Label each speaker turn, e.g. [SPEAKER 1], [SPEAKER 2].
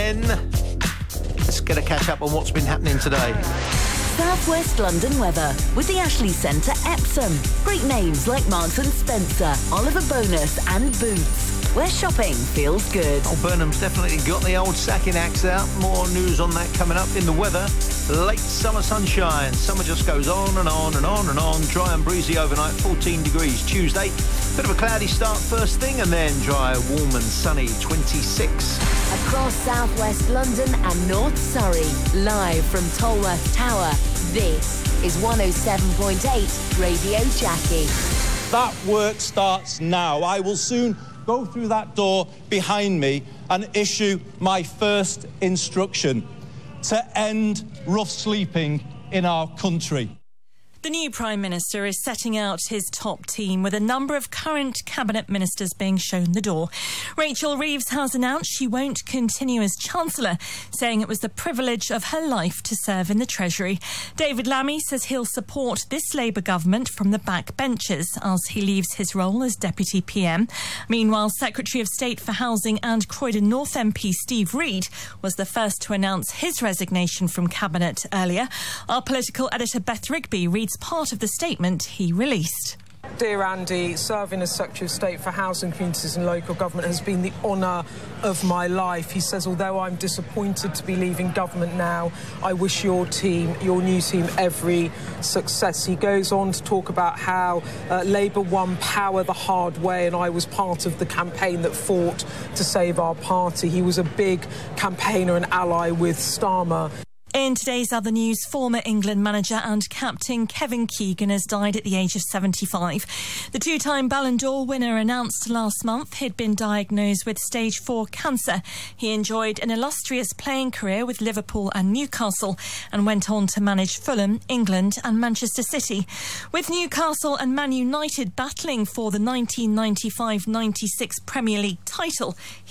[SPEAKER 1] 10. Let's get a catch up on what's been happening today.
[SPEAKER 2] South West London weather with the Ashley Centre Epsom. Great names like Marks and Spencer, Oliver Bonus and Boots, where shopping feels good.
[SPEAKER 1] Oh, Burnham's definitely got the old sacking axe out. More news on that coming up. In the weather, late summer sunshine. Summer just goes on and on and on and on. Dry and breezy overnight, 14 degrees Tuesday. Bit of a cloudy start first thing, and then dry, warm and sunny, 26.
[SPEAKER 2] Across South West London and North Surrey, live from Tolworth Tower, this is 107.8 Radio Jackie.
[SPEAKER 3] That work starts now. I will soon go through that door behind me and issue my first instruction to end rough sleeping in our country.
[SPEAKER 4] The new Prime Minister is setting out his top team with a number of current Cabinet Ministers being shown the door. Rachel Reeves has announced she won't continue as Chancellor, saying it was the privilege of her life to serve in the Treasury. David Lammy says he'll support this Labour government from the back benches as he leaves his role as Deputy PM. Meanwhile, Secretary of State for Housing and Croydon North MP Steve Reid was the first to announce his resignation from Cabinet earlier. Our political editor Beth Rigby reads part of the statement he released.
[SPEAKER 5] Dear Andy, serving as Secretary of State for Housing, Communities and Local Government has been the honour of my life. He says, although I'm disappointed to be leaving government now, I wish your team, your new team, every success. He goes on to talk about how Labour won power the hard way, and I was part of the campaign that fought to save our party. He was a big campaigner and ally with Starmer.
[SPEAKER 4] In today's other news, former England manager and captain Kevin Keegan has died at the age of 75. The two-time Ballon d'Or winner announced last month he'd been diagnosed with stage 4 cancer. He enjoyed an illustrious playing career with Liverpool and Newcastle and went on to manage Fulham, England and Manchester City. With Newcastle and Man United battling for the 1995-96 Premier League title,